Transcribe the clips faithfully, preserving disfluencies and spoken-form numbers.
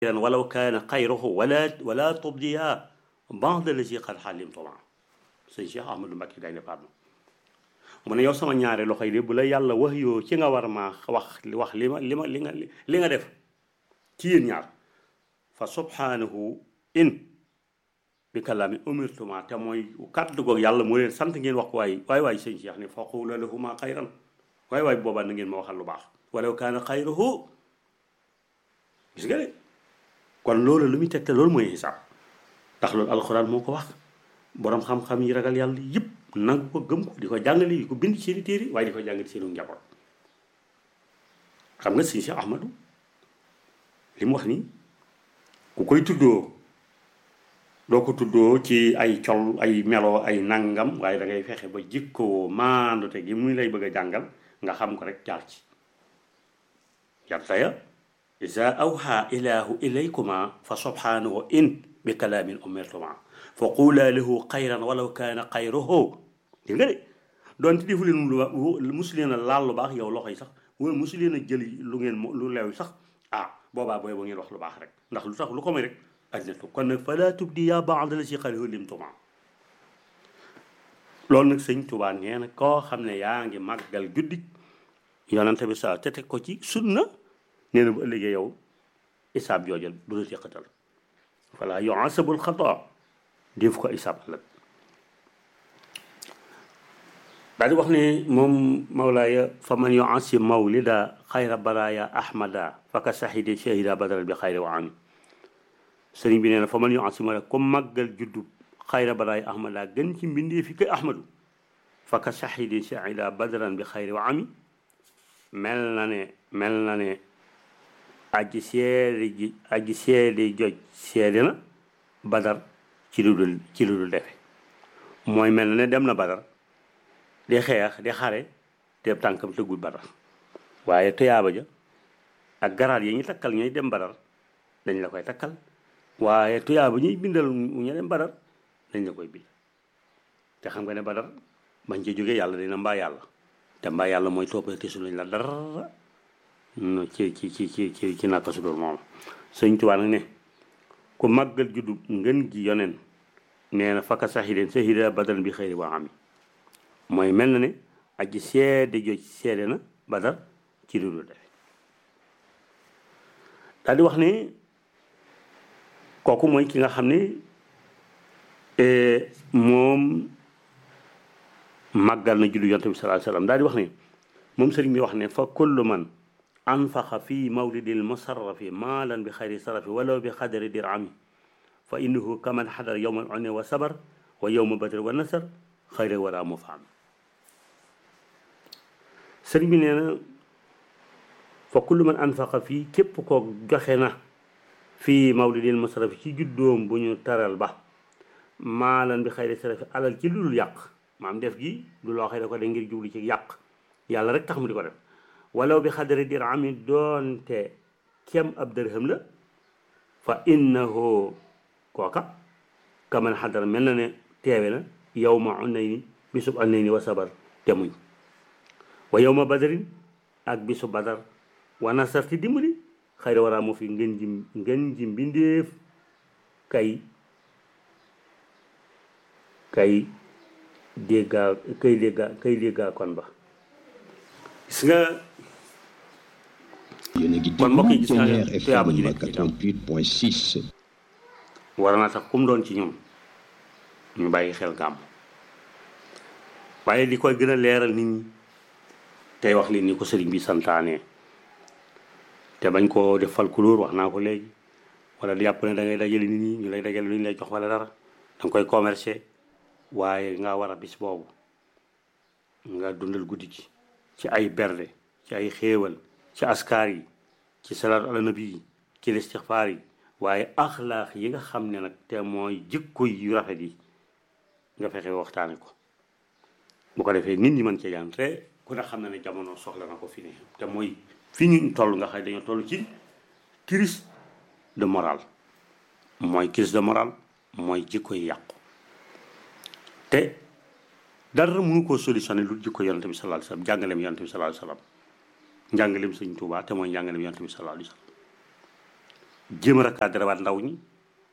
ولو كان خيره ولا ولا تبديا بعض الذي قد حلمت معه sëñ Cheikh Ahmadou Mbacké Gaïndé Fatma mu ne yow sama ñaari loxo yi de bu la yàlla wax yoo ci nga war maa wax wax li ma li ma li nga li nga def ci yéen ñaar fa subhanahu in bi kalaami umirtuma te mooy kàddu goog yàlla moo leen sant ngeen wax ko waay waay waay sëñ Cheikh ne fa qula lahuma xayran waay waay boobaa na ngeen ma waxal lu baax walaw kaana xayruhu gis nga de kon loolu lu muy tegte loolu mooy xisaab ndax loolu alxuraan moo ko wax borom xam-xam yi ragal yàlla yëpp nangu ko gëm ko di ko jàngale yi ko bind ci seeni téere waaye di ko jàngale seenu njaboot xam nga sëñ Cheikh Ahmadou li mu wax ni ku koy tuddoo doo ko tuddoo ci ay col ay melo ay nangam waaye da ngay fexe ba jikkoo maandute gi muy lay bëgg a jàngal nga xam ko rek jaar ci yartaya iza awha ilahu ilaykuma fa subhanahu in bi kalaamin umirtuma fa qula lahu xayran walaw kaana xayruhu dégg nga de doonte defu leen lu musu leen a laal lu baax yow loxo yi sax wala musu leen a jël lu ngeen lu leew sax ah boobaa booy ba ngeen wax lu baax rek ndax lu tax lu ko may rek ajnatu kon nag fala tubdi ya ba'da la si xalihu limtuma loolu nag sëñ Tuubaa nee na koo xam ne yaa ngi màggal guddi yonante bi sa te teg ko ci sunna nee na bu ëllëgee yow isaab joojal du la teqatal fala yu'asabul xata def ko isaab ëllëg daal di wax ne moom mawlaaya fa man yu'asi mawlida xayra baraya ahmada faka sahidi shahida badara bi xayri wa ami sëriñ bi nee na fa man yu'asi mawlida comme màggal juddu xayra baraya ahmada gën ci mbindee fi koy ahmadu faka sahidi shahida badaran bi xayri wa ami mel na ne mel na ne aji seede ji aji seede joj seede na badar ci lu dul ci lu dul defe mooy mel na ne dem na badar di xeex di xare te tànkam tëggul badar waaye tuyaaba ja ak garaat yi ñu takkal ñooy dem badar dañ la koy takkal waaye tuyaaba ñuy bindal ñu dem badar dañ la koy bind te xam nga ne badar bañ ci jógee yàlla dina mbaa yàlla te mbaa yàlla mooy toppal te su lañ la dara ci ci ci ci ci ci naka su dul moom sëñ Tuubaa nag ne ku màggal juddu ngën gi yoneen nee na fakka sahideen sahida badal bi xëyri waa ami mooy mel na ne aji seede joj seede na badar ci lu dul defe daal di wax ne kooku mooy ki nga xam ne moom màggal na juddu yonent bi sallallahu alayhi wasallam daal di wax ne moom sëriñ bi wax ne fa kullu man anfaqa fi mawlidil musarrafi maalan bi xayri sarafi walaw bi xadari dirami fa innahu kaman xadar yowma al wa sabar wa yowma badr wa nasar xayra wara mu faam sëriñ bi nee na fa kullu man anfaqa fii képp koo joxe na fii mawlidil musarrafi ci juddoom bu ñu taral ba maalan bi xayri sarafi alal ci lu dul yàq maam def gi du loo xëy da ko de ngir jublu ci yàq yàlla rek tax mu di ko def walaw bi xadari dirami doonte kem ab dërhëm la fa innahu kooka kaman xadara mel na ne teewe na yow ma unay ni bisub unay ni wa sabar te muñ wa yow ma badarin ak bisu badar wa nasar ti dimbali xayra waraa moo fi ngën ji ngën ji mbindeef kay kay déggaa kay déggaa kay déggaa kon ba gis nga kon mbokk yi gis nga tuyaaba ji nekk quatre-vingt-huit point six war na tax kum doon ci ñun ñu bàyyi xel gàmm waaye li koy gën a leeral nit ñi tey wax li ni ko sëriñ bi santaane te bañ koo def folklore wax naa ko léegi wala di yàpp ne da ngay dajale nit ñi ñu lay dajale lu ñu lay jox wala dara da nga koy commercer waaye nga war a bis boobu nga dundal guddi gi ci ay berde ci ay xéewal ci askar yi ci salaatu ala nabi yi ci listixfaar yi waaye axlaax yi nga xam ne nag te mooy jikko yu rafet yi nga fexe waxtaane ko bu ko defee nit ñi mën cee jàng te ku ne xam na ne jamono soxla na ko fi ne te mooy fi ñu toll nga xam dañoo toll ci crise de morale mooy crise de morale mooy jikko yi yàqu te dara mënu koo solutionné lu jikko yonante bi sallallahu alayhi wasallam jàngaleem yonante bi sallallahu alayhi wasallam njàngaleem sëñ Tuubaa te mooy njàngaleem yonante bi sallallahu alayhi wasallam jéem a recadré waat ndaw ñi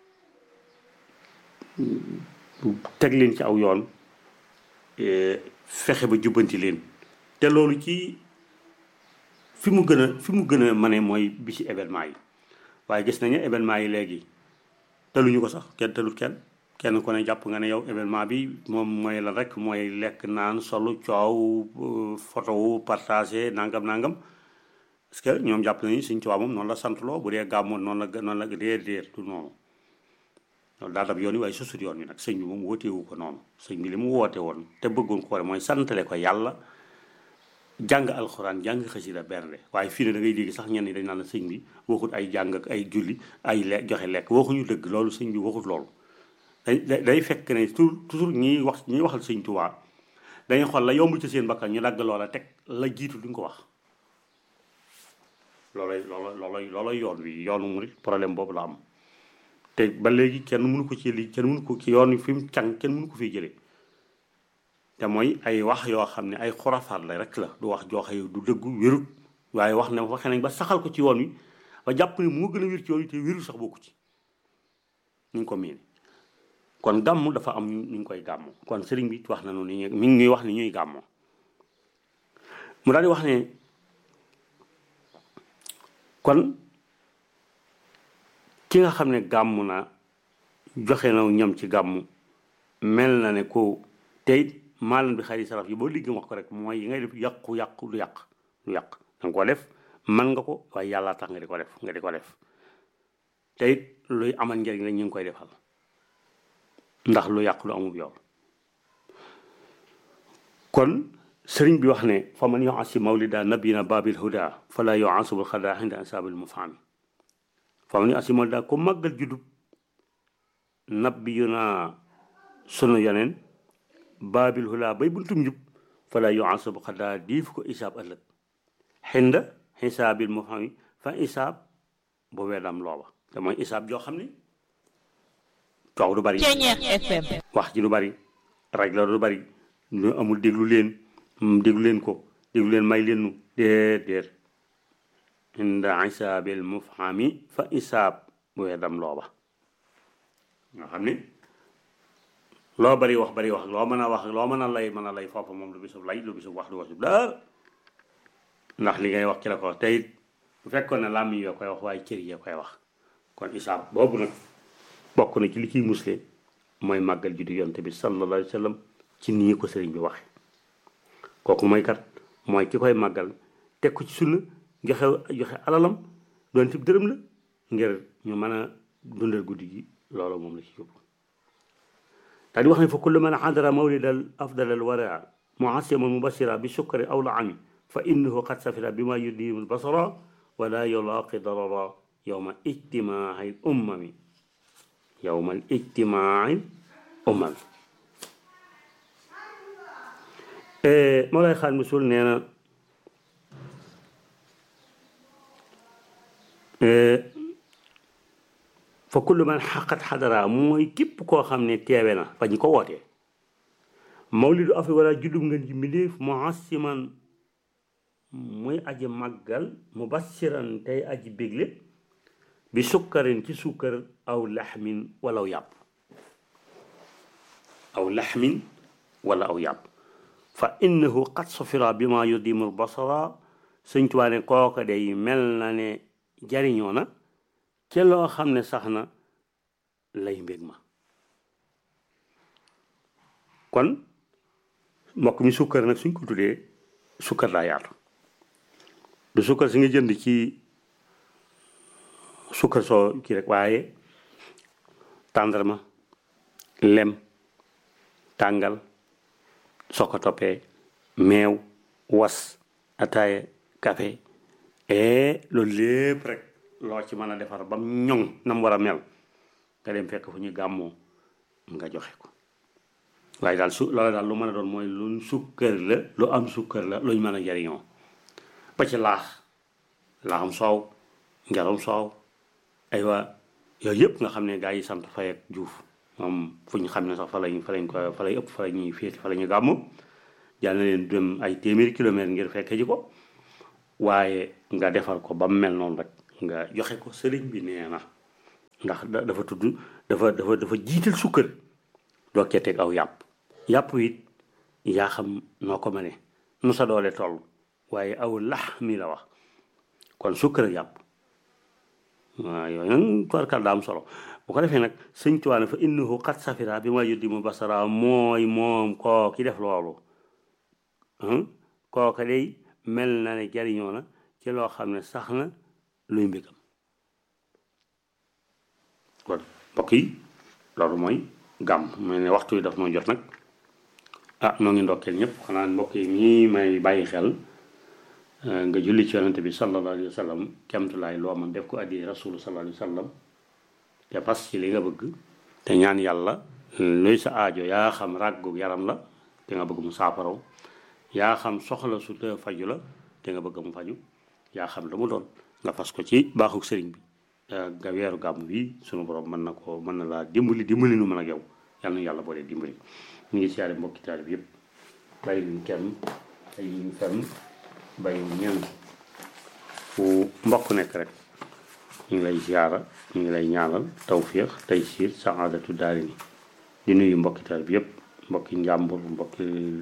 teg leen ci aw yoon fexe ba jubbanti leen te loolu ci fi mu gën a fi mu gën a mane mooy bi ci événement yi waaye gis nañu événement yi léegi teluñu ko sax kenn telut kenn kenn ku ne jàpp nga ne yow événement bi moom mooy lan rek mooy lekk naan solu coow photo wu partagé nangam nangam parce que ñoom jàpp nañu Sëñ Tuubaa moom noonu la santloo bu dee gàmmoon noonu la noonu la déer déer du noonu loolu daa dab yoon wi waaye susut yoon wi nag sëñ bi moom wootewu ko noonu sëñ bi li mu woote woon te bëggoon ko war mooy santale ko yàlla jàng alxuraan jàng xasida bernde waaye fii ne da ngay dégg sax ñenn ñi dañ naan sëñ bi waxut ay jàng ak ay julli ay le joxe lekk waxuñu dëgg loolu sëñ bi waxut loolu day day fekk ne toujours ñiy wax ñiy waxal Sëñ Tuubaa dañuy xool la yomb ci seen bakkan ñu dagg loola teg la jiitu duñ ko wax loolay loolay loolay yoon wi yoonu murit problème boobu la am te ba léegi kenn mënu ko ci li kenn mënu ko ci yoon wi fi mu càng kenn mënu ko fiy jëlee te mooy ay wax yoo xam ne ay xurafaat la rek la du wax jooxe du dëggu wérut waaye wax ne waxee nañ ba saxal ko ci yoon wi ba jàpp ne moo gën a wér ci yoon wi te wérut sax bokku ci ñu ngi ko miin kon gàmm dafa am ñu ngi koy gàmmoo kon sëriñ bi wax na noonu ni mi ngi ñuy wax ni ñuy gàmmoo mu daal di wax ne kon ki nga xam ne gàmm na joxe na ñam ci gàmm mel na ne ko tey maalan bi xari saraf yi boo liggéey wax ko rek mooy yi ngay def yàqu yàqu du yàq du yàq danga ko def man nga ko waaye yàlla tax nga di ko def nga di ko def tey luy amal njëriñ la ñu ngi koy defal ndax lu yàq lu amul yoon kon sëriñ bi wax ne fa man yuasi mawlida nabina babil huda fala yuasubul xada inda ansaabil mufahami fa man yuasi mawlida ko màggal juddub nabiyuna sunu yoneen babil huda bay buntum njub fala yuasubul xada diif ko isaab ëllëg xinda xisaabil mufahami fa isaab bu weedam looba te mooy isaab joo xam ne coow du bari wax ji du bari raj la du bari lu amul déglu leen déglu leen ko déglu leen may leen nu déet déet inda isaabil mufhami fa isaab bu weedam looba nga xam ne loo bari wax bari wax loo mën a wax loo mën a lay mën a lay foofa moom lu bisub lay lu bisub wax du wasub daal ndax li ngay wax ci la ko tey bu fekkoon ne làmmiñ yoo koy wax waaye cër yi koy wax kon isaab boobu nag bokk na ci li ciy musle mooy màggal juddu yonte bi sallallahu alayhi wa sallam ci nii ko sëriñ bi waxe kooku mooy kat mooy ki koy màggal teg ko ci sunna joxe joxe alalam doon tib dërëm la ngir ñu mën a dundal guddi gi loolu moom la ci yóbbu daal di wax ne fa kullu man xadara mawlidal afdal al wara muasiman mubashira bi sukkari aw la ami fa innahu qad safira bima yudimu albasara wala yulaaqi darara yowma ijtimaai ummami yowma ijtimaai ummami Mawlaay Xaadimu Rasuul nee na fa kullu man xaqat xadara mooy képp koo xam ne teewe na fa ñu ko wootee mawlidu afi wala juddum ngeen ji mbindéef muasiman muy aji màggal mubasiran tey aji bégle bi sukkarin ci sukkar aw laxmin wala aw yàpp aw laxmin wala aw yàpp fa innahu qad sufira bi ma yudimul basara Sëñ Tuubaa ne kooka day mel na ne jariñoo na ca loo xam ne sax na lay mbég ma kon mbokk mi sukkar nag suñ ko tuddee sukkar daa yaatu du sukkar si nga jënd ci sukkar soo kii rek waaye tàndarma lem tàngal soo ko toppee meew was ataaya café et loolu lépp rek loo ci mën a defar ba mu ñoŋ na mu war a mel nga dem fekk fu ñu gàmmoo nga joxe ko waaye daal su loolu daal lu mën a doon mooy lu sukkar la lu am sukkar la luñ mën a jariñoo ba ci laax laaxam soow njarum soow aywa yooyu yëpp nga xam ne gaa yi sant Fay ak Juuf moom fu ñu xam ne sax fa lañ fa lañ ko fa lay ëpp fa la ñuy féeti fa la ñu gàmm jàll na leen dem ay téeméeri kilomètres ngir fekke ji ko waaye nga defar ko ba mu mel noonu rek nga joxe ko sëriñ bi nee na ndax dafa tudd dafa dafa dafa jiital sukkar doo cee teg aw yàpp yàpp it yaa xam noo ko mënee nu sa doole toll waaye aw lax mi la wax kon sukkar ak yàpp waaw yooyu nag tubarkal daa am solo bu ko defee nag sëñ Tuubaa fa innahu qad safira bi ma yuddi mu basara mooy moom koo ki def loolu kooka day mel na ne jariñoo na ci loo xam ne sax na luy mbégam kon mbokk yi loolu mooy gàmm mel ne waxtu yi daf noo jot nag ah noo ngi ndokkeel ñëpp xanaa mbokk yi ñii may bàyyi xel nga julli ci yonante bi sallallahu alayhi wa sallam kemtulaay loo man def ko addi rasulu sallallahu alayhi wa sallam te pas ci li nga bëgg te ñaan yàlla luy sa aajo yaa xam ràggu yaram la te nga bëgg mu saafaraw yaa xam soxla su te faju la te nga bëgg mu faju yaa xam lu mu doon nga fas ko ci baaxuk sëriñ bi nga weeru gàmm bi sunu borom mën na ko mën na laa dimbali dimbali nu mën ak yow yàlla na yàlla boole dimbali ñu ngi siyaare mbokki taal bi yëpp bàyyi luñ kenn ay ñu fenn bàyyi ñenn fu mbokk nekk rek ñu ngi lay siyaara ñu ngi lay ñaanal tawfiix taysiir saadatu daarini di nuyu mbokki taal bi yëpp mbokki njàmbur mbokki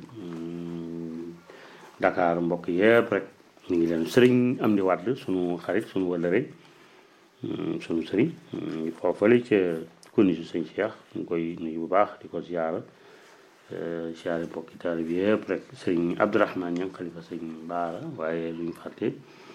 Dakar mbokk yëpp rek ñu ngi leen sëriñ am di wàdd sunu xarit sunu wëllëre sunu sëriñ foofale ca koni su sëñ Cheikh ñu ngi koy nuyu bu baax di ko siyaara siyaare mbokki taal bi yëpp rek sëriñ Abdourahman ñang xalifa sëriñ Baara waaye luñ fàtte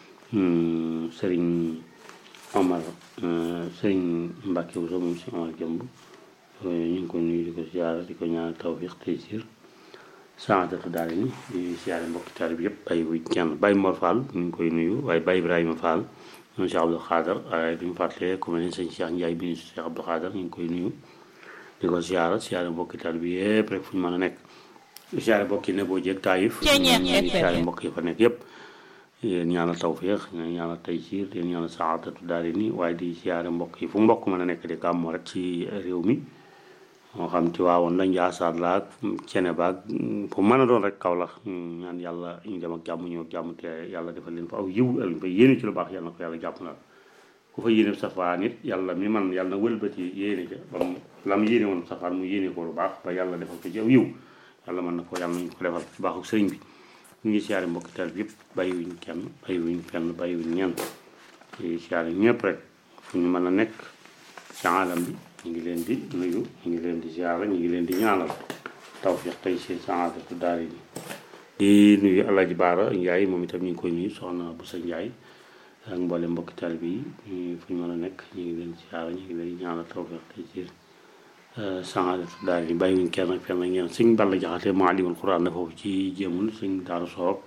sëriñ Omar sëriñ Mbàkke Wuso moom si Omar Jëmb ñu ngi ko nuyu di ko siyaara di ko ñaanal tawfiq taysiir saadatu daal ni di siyaare mbokki taal bi yëpp bàyyi wuñ kenn Baye Mor Fall ñu ngi koy nuyu waaye Baye Ibrahima Fall moom Cheikh Abdou Khader waaye duñu fàtte ku mel ne sëñ Cheikh Ndiaye bi Cheikh Abdou Khader ñu ngi koy nuyu di ko siyaara siyaare mbokki taal bi yëpp rek fu ñu mën a nekk siyaare mbokki ne boo jeeg Taïf siyaare mbokk yi fa nekk yëpp yéen ñaanal tawfiix yéen ñaanal taysiir yéen ñaanal saadatu daal ni waaye di siyaare mbokk yi fu mbokk mën a nekk di gàmmoo rek ci réew mi moo xam ci waawoon la Njaasaan la ak cene baag fu mën a doon rek kaw la ñaan yàlla ñu dem ak jàmm ñëw ak jàmm te yàlla defal leen fa aw yiw ak fa yéene ci lu baax yàlla na ko yàlla jàpp na ku fa yéene safaan nit yàlla mi man yàlla na wëlbati yéene ca ba mu la mu yéene woon safaan mu yéene ko lu baax ba yàlla defal ko ci aw yiw yàlla mën na ko yàlla nañu ko defal ci baaxu sëriñ bi ñu ngi siyaare mbokki taal bi yëpp bàyyiwuñ kenn bàyyiwuñ fenn bàyyiwuñ ñenn di siyaare ñëpp rek fu ñu mën a nekk ci alam bi ñu ngi leen di nuyu ñu ngi leen di ziara ñu ngi leen di ñaanal tawfiq tey si saadatu daari ni di nuyu Alaaji Baara Njaay moom itam ñu ngi koy nuyu soxna bu sa Njaay ak mboole mbokki taalibe yi fu ñu mën a nekk ñu ngi leen di ziara ñu ngi leen di ñaanal tawfiq tey si saadatu daari ni bàyyi wuñ kenn ak fenn ak ñeneen sëñ Balla Jaxate maalimul Quraan na foofu ci jéemul sëñ Daaru Soob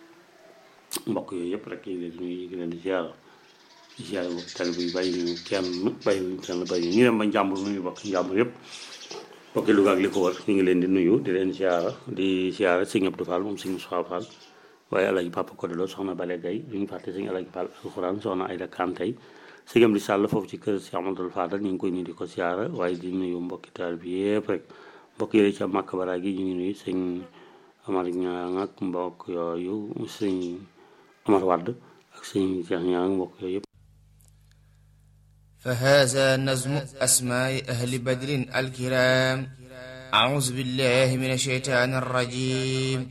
mbokk yooyu yëpp rek ñu ngi leen di nuyu ñu ngi leen di ziara siyaare mbokki taalibe yi bàyyi ñu kenn bàyyi wuñ kenn bàyyi ñu dem ba njàmbur nuyu bokk njàmbur yëpp bokki Louga ak li ko wër ñu ngi leen di nuyu di leen siyaara di siyaara sëñ Abdou Fall moom sëñ Moussa Fall waaye Alaaji Papa Kodelo soxna Bale Gaye duñu fàtte sëñ Alaaji Fall alxuraan soxna Ayda Kantay sëñ Amdi Sall foofu ci kër Cheikh Amadou Fadal ñu ngi koy nuyu di ko siyaara waaye di nuyu mbokki taalibe bi yëpp rek mbokk yële ca Màkk Bara gi ñu ngi nuyu sëñ Amar Ñaang ak mbokk yooyu sëñ Amar Wadd ak sëñ Cheikh Ñaang mbokk yooyu yëpp فهذا نظم أسماء أهل بدر الكرام أعوذ بالله من الشيطان الرجيم